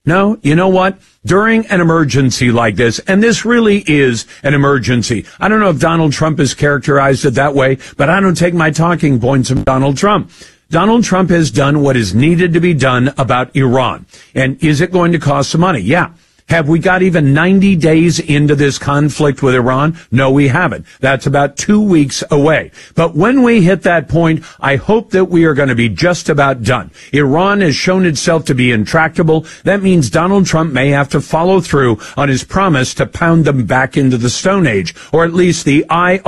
No, you know what? During an emergency like this, and this really is an emergency. I don't know if Donald Trump has characterized it that way, but I don't take my talking points from Donald Trump. Donald Trump has done what is needed to be done about Iran. And is it going to cost some money? Yeah. Have we got even 90 days into this conflict with Iran? No, we haven't. That's about 2 weeks away. But when we hit that point, I hope that we are going to be just about done. Iran has shown itself to be intractable. That means Donald Trump may have to follow through on his promise to pound them back into the Stone Age, or at least the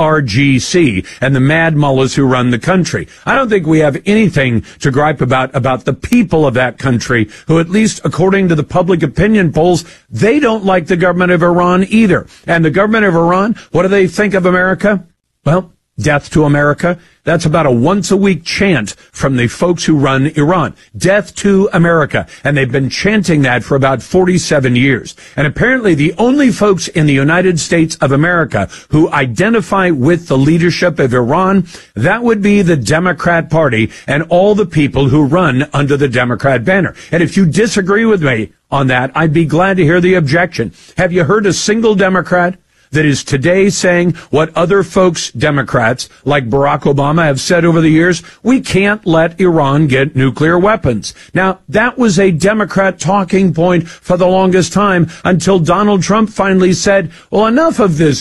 IRGC and the mad mullahs who run the country. I don't think we have anything to gripe about the people of that country, who, at least according to the public opinion polls, they don't like the government of Iran either. And the government of Iran, what do they think of America? Well, death to America. That's about a once-a-week chant from the folks who run Iran. Death to America. And they've been chanting that for about 47 years. And apparently the only folks in the United States of America who identify with the leadership of Iran, that would be the Democrat Party and all the people who run under the Democrat banner. And if you disagree with me on that, I'd be glad to hear the objection. Have you heard a single Democrat that is today saying what other folks, Democrats like Barack Obama, have said over the years? We can't let Iran get nuclear weapons. Now, that was a Democrat talking point for the longest time until Donald Trump finally said, well, enough of this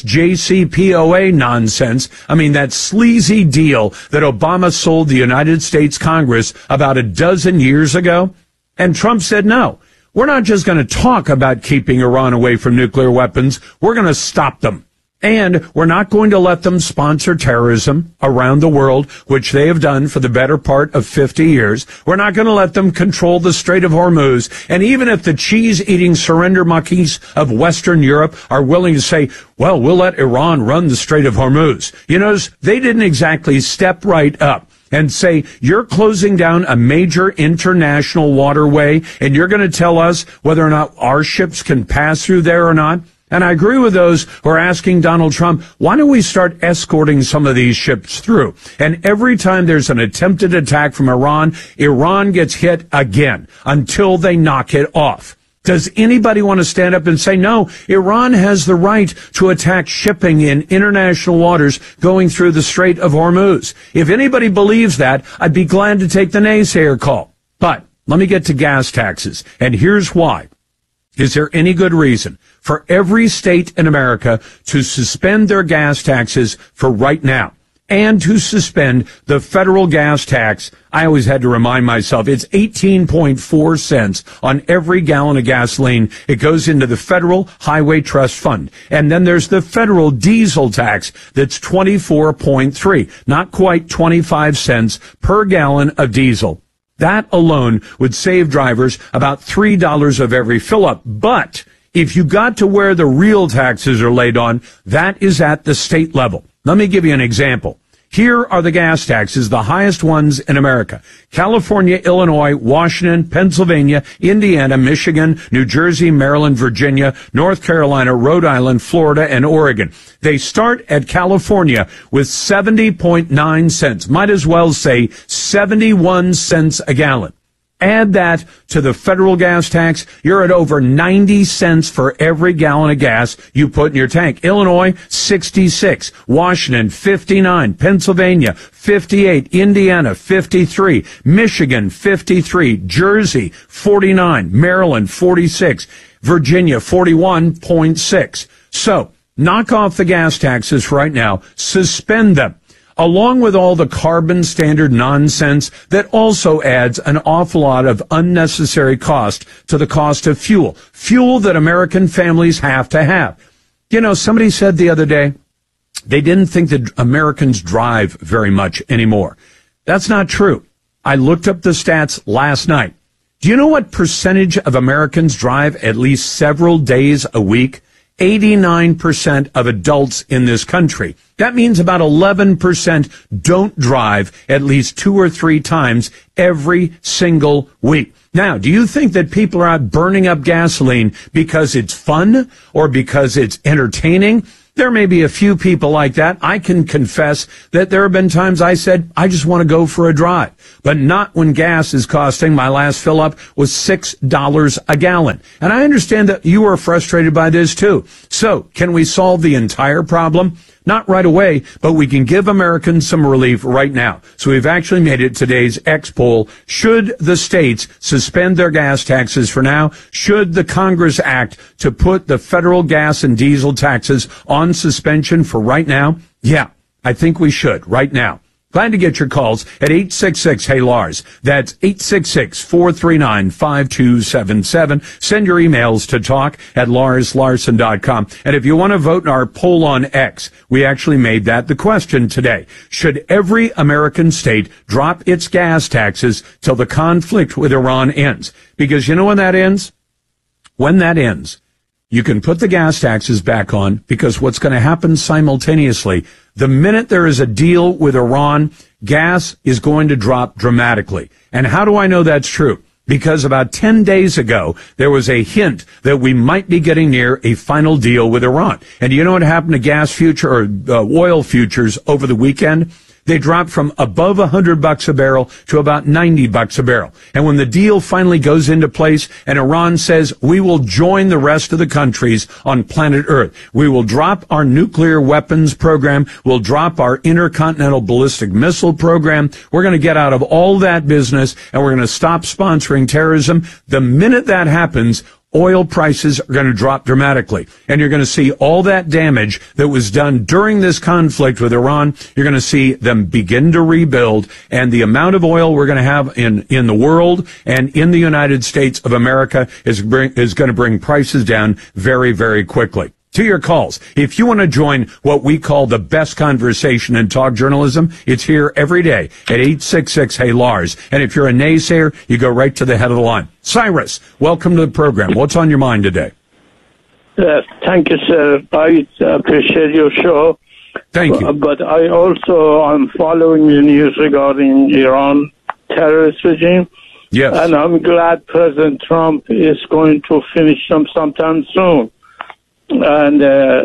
JCPOA nonsense. I mean, that sleazy deal that Obama sold the United States Congress about a dozen years ago. And Trump said, no. We're not just going to talk about keeping Iran away from nuclear weapons. We're going to stop them. And we're not going to let them sponsor terrorism around the world, which they have done for the better part of 50 years. We're not going to let them control the Strait of Hormuz. And even if the cheese-eating surrender monkeys of Western Europe are willing to say, well, we'll let Iran run the Strait of Hormuz. You notice they didn't exactly step right up and say, you're closing down a major international waterway, and you're going to tell us whether or not our ships can pass through there or not? And I agree with those who are asking Donald Trump, why don't we start escorting some of these ships through? And every time there's an attempted attack from Iran, Iran gets hit again until they knock it off. Does anybody want to stand up and say, no, Iran has the right to attack shipping in international waters going through the Strait of Hormuz? If anybody believes that, I'd be glad to take the naysayer call. But let me get to gas taxes. And here's why. Is there any good reason for every state in America to suspend their gas taxes for right now? And to suspend the federal gas tax? I always had to remind myself, it's 18.4 cents on every gallon of gasoline. It goes into the Federal Highway Trust Fund. And then there's the federal diesel tax that's 24.3, not quite 25 cents per gallon of diesel. That alone would save drivers about $3 of every fill-up. But if you got to where the real taxes are laid on, that is at the state level. Let me give you an example. Here are the gas taxes, the highest ones in America. California, Illinois, Washington, Pennsylvania, Indiana, Michigan, New Jersey, Maryland, Virginia, North Carolina, Rhode Island, Florida, and Oregon. They start at California with 70.9 cents. Might as well say 71 cents a gallon. Add that to the federal gas tax, you're at over 90 cents for every gallon of gas you put in your tank. Illinois, 66. Washington, 59. Pennsylvania, 58. Indiana, 53. Michigan, 53. Jersey, 49. Maryland, 46. Virginia, 41.6. So, knock off the gas taxes right now. Suspend them, along with all the carbon standard nonsense that also adds an awful lot of unnecessary cost to the cost of fuel that American families have to have. You know, somebody said the other day they didn't think that Americans drive very much anymore. That's not true. I looked up the stats last night. Do you know what percentage of Americans drive at least several days a week? 89% of adults in this country. That means about 11% don't drive at least 2 or 3 times every single week. Now, do you think that people are out burning up gasoline because it's fun or because it's entertaining? There may be a few people like that. I can confess that there have been times I said, I just want to go for a drive, but not when gas is costing. My last fill up was $6 a gallon. And I understand that you are frustrated by this too. So can we solve the entire problem? Not right away, but we can give Americans some relief right now. So we've actually made it today's X poll. Should the states suspend their gas taxes for now? Should the Congress act to put the federal gas and diesel taxes on suspension for right now? Yeah, I think we should right now. Glad to get your calls at 866-HEY-LARS. That's 866-439-5277. Send your emails to talk@LarsLarson.com. And if you want to vote in our poll on X, we actually made that the question today. Should every American state drop its gas taxes till the conflict with Iran ends? Because you know when that ends? When that ends, you can put the gas taxes back on, because what's going to happen simultaneously, the minute there is a deal with Iran, gas is going to drop dramatically. And how do I know that's true? Because about 10 days ago, there was a hint that we might be getting near a final deal with Iran. And do you know what happened to gas future or oil futures over the weekend? They dropped from above $100 a barrel to about $90 a barrel. And when the deal finally goes into place and Iran says, we will join the rest of the countries on planet Earth, we will drop our nuclear weapons program, we'll drop our intercontinental ballistic missile program, we're going to get out of all that business, and we're going to stop sponsoring terrorism. The minute that happens, oil prices are going to drop dramatically. And you're going to see all that damage that was done during this conflict with Iran. You're going to see them begin to rebuild. And the amount of oil we're going to have in the world and in the United States of America is going to bring prices down very, very quickly. To your calls. If you want to join what we call the best conversation in talk journalism, it's here every day at 866-HEY-LARS. And if you're a naysayer, you go right to the head of the line. Cyrus, welcome to the program. What's on your mind today? Thank you, sir. I appreciate your show. Thank you. But I also am following the news regarding Iran terrorist regime. Yes. And I'm glad President Trump is going to finish them sometime soon. And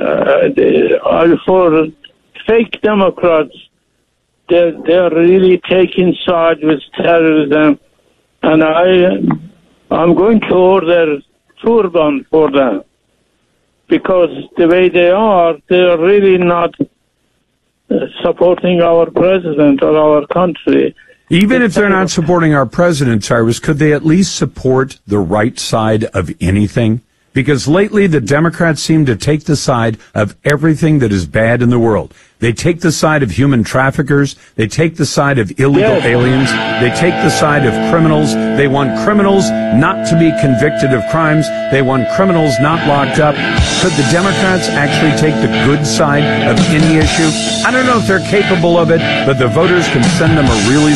for fake Democrats, they're really taking side with terrorism, and I'm going to order turban for them, because the way they're really not supporting our president or our country. Even if they're not supporting our president, Cyrus, could they at least support the right side of anything? Because lately the Democrats seem to take the side of everything that is bad in the world. They take the side of human traffickers. They take the side of illegal aliens. They take the side of criminals. They want criminals not to be convicted of crimes. They want criminals not locked up. Could the Democrats actually take the good side of any issue? I don't know if they're capable of it, but the voters can send them a really